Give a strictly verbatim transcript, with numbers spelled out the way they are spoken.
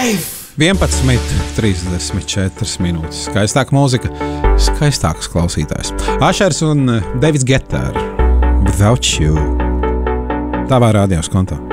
vienpadsmit trīsdesmit četras minūtes. Skaistāka mūzika, skaistāks klausītājs. Ašers un Davids Guetta, Without You. Tavā rādījās kontā.